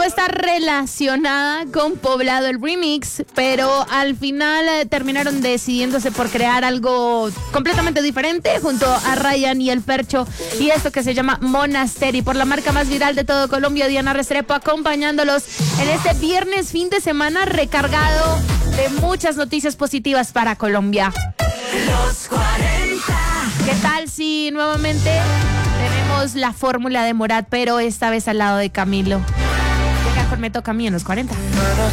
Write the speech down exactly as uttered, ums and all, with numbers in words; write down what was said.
iba a estar relacionada con Poblado el remix, pero al final eh, terminaron decidiéndose por crear algo completamente diferente junto a Ryan y el Fercho, y esto que se llama Monasteri, por la marca más viral de todo Colombia, Diana Restrepo, acompañándolos en este viernes fin de semana recargado de muchas noticias positivas para Colombia. Los cuarenta. ¿Qué tal si nuevamente tenemos la fórmula de Morat, pero esta vez al lado de Camilo? Mejor me toca a mí en los cuarenta.